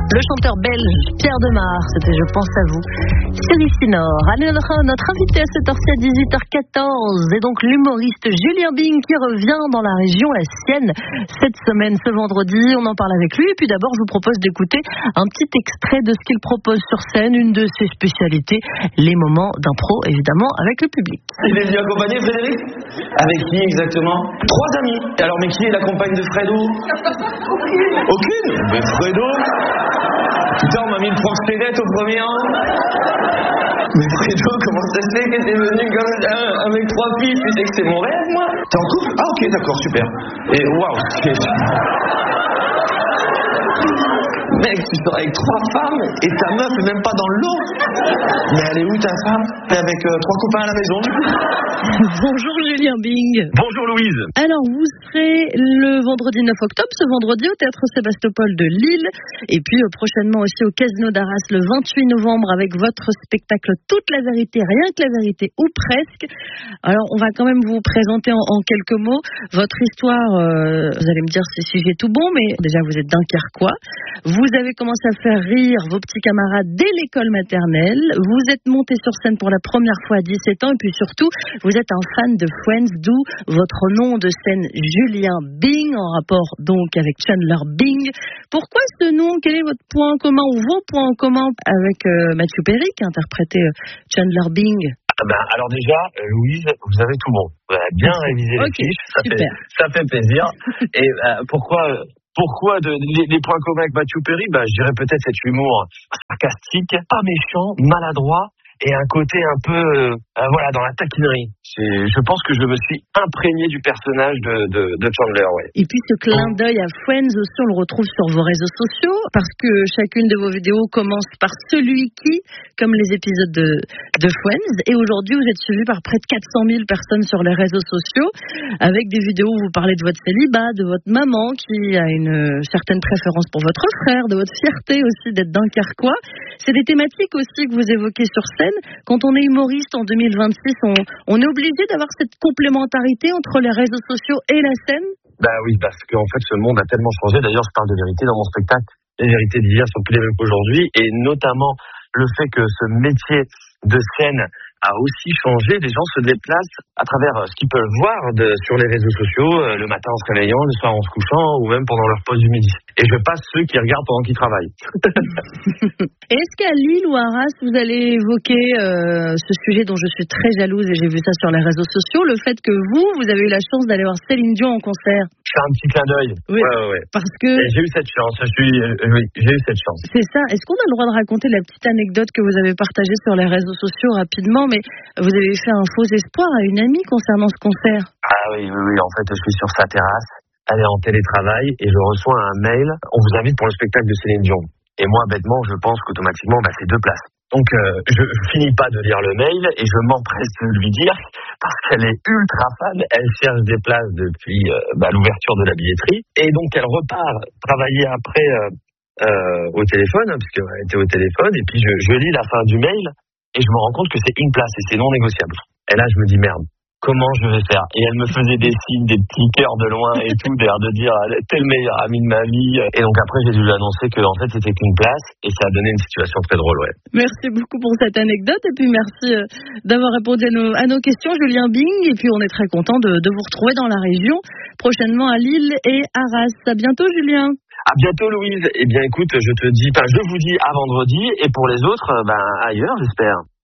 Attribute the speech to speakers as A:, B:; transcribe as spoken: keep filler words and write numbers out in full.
A: Le chanteur belge Pierre Demar, c'était Je pense à vous. Cyril Sinor, notre invité à cette heure-ci à dix-huit heures quatorze, et donc l'humoriste Julien Bing qui revient dans la région, la sienne, cette semaine, ce vendredi. On en parle avec lui, et puis d'abord je vous propose d'écouter un petit extrait de ce qu'il propose sur scène, une de ses spécialités, les moments d'impro, évidemment, avec le public.
B: Il est venu accompagner Frédéric? Avec qui exactement? Trois amis. Alors mais qui est la compagne de Fredo? Aucune. Aucune? Mais Fredo? Putain, on m'a mis le proxénète au premier rang. Mais Fredo, comment ça se fait que t'es venu comme ça avec trois filles? Tu sais que c'est mon rêve, moi? T'es en couple? Ah ok, d'accord, super. Et waouh, mec, tu sors avec trois femmes et ta meuf est même pas dans le lot. Mais elle est où ta femme? T'es avec euh, trois copains à la maison.
A: Bonjour Julien Bing.
B: Bonjour Louise.
A: Alors vous serez le vendredi neuf octobre, ce vendredi au Théâtre Sébastopol de Lille, et puis euh, prochainement aussi au Casino d'Arras le vingt-huit novembre avec votre spectacle Toute la vérité, rien que la vérité ou presque. Alors on va quand même vous présenter en, en quelques mots votre histoire. Euh, vous allez me dire si, si j'ai tout bon, mais déjà vous êtes dunkerquois. Vous avez commencé à faire rire vos petits camarades dès l'école maternelle. Vous êtes monté sur scène pour la première fois à dix-sept ans, et puis surtout vous êtes un fan de Friends, d'où votre nom de scène Julien Bing, en rapport donc avec Chandler Bing. Pourquoi ce nom? Quel est votre point en commun ou vos points en commun avec euh, Matthew Perry qui interprétait euh, Chandler Bing?
B: Ah ben, alors déjà, euh, Louise, vous avez tout bon. Vous avez bien révisé les
A: okay,
B: fiches, ça
A: super.
B: fait, ça fait plaisir. Et euh, pourquoi, pourquoi de, les, les points communs avec Matthew Perry? Ben, je dirais peut-être cet humour sarcastique, pas méchant, maladroit, et un côté un peu, euh, euh, voilà, dans la taquinerie. C'est, je pense que je me suis imprégné du personnage de, de, de Chandler, ouais.
A: Et puis ce clin d'œil à Friends aussi, on le retrouve sur vos réseaux sociaux, parce que chacune de vos vidéos commence par celui qui, comme les épisodes de, de Friends, et aujourd'hui vous êtes suivi par près de quatre cent mille personnes sur les réseaux sociaux, avec des vidéos où vous parlez de votre célibat, de votre maman qui a une certaine préférence pour votre frère, de votre fierté aussi d'être dunkerquois. C'est des thématiques aussi que vous évoquez sur scène. Quand on est humoriste en deux mille vingt-six, on, on est obligé d'avoir cette complémentarité entre les réseaux sociaux et la scène?
B: Bah oui, parce qu'en fait, ce monde a tellement changé. D'ailleurs, je parle de vérité dans mon spectacle. Les vérités d'hier sont plus les mêmes qu'aujourd'hui. Et notamment, le fait que ce métier de scène a aussi changé. Les gens se déplacent à travers ce qu'ils peuvent voir de, sur les réseaux sociaux, euh, le matin en se réveillant, le soir en se couchant, ou même pendant leur pause du midi. Et je passe ceux qui regardent pendant qu'ils travaillent.
A: Est-ce qu'à Lille ou à Arras, vous allez évoquer euh, ce sujet dont je suis très jalouse, et j'ai vu ça sur les réseaux sociaux, le fait que vous, vous avez eu la chance d'aller voir Céline Dion en concert?
B: Je fais un petit clin d'œil.
A: Oui,
B: ouais, ouais, ouais.
A: Parce que...
B: Et j'ai eu cette chance, je suis, euh, oui, j'ai eu cette chance.
A: C'est ça. Est-ce qu'on a le droit de raconter la petite anecdote que vous avez partagée sur les réseaux sociaux rapidement? Mais vous avez fait un faux espoir à une amie concernant ce concert.
B: Ah oui, oui, oui. En fait, je suis sur sa terrasse, elle est en télétravail, et je reçois un mail. On vous invite pour le spectacle de Céline Dion. Et moi, bêtement, je pense qu'automatiquement, bah, c'est deux places. Donc, euh, je finis pas de lire le mail et je m'empresse de lui dire, parce qu'elle est ultra fan, elle cherche des places depuis euh, bah, l'ouverture de la billetterie. Et donc, elle repart travailler après euh, euh, au téléphone, puisqu'elle était au téléphone. Et puis, je, je lis la fin du mail et je me rends compte que c'est une place et c'est non négociable. Et là, je me dis, merde. Comment je vais faire? Et elle me faisait des signes, des petits cœurs de loin et tout, d'air de dire elle était le meilleur ami de ma vie. Et donc après j'ai dû lui annoncer que en fait c'était qu'une place, et ça a donné une situation très drôle, ouais.
A: Merci beaucoup pour cette anecdote, et puis merci d'avoir répondu à nos, à nos questions, Julien Bing. Et puis on est très content de, de vous retrouver dans la région, prochainement à Lille et à Arras. À bientôt, Julien.
B: À bientôt, Louise. Eh bien écoute, je te dis, enfin je vous dis à vendredi, et pour les autres, ben ailleurs, j'espère.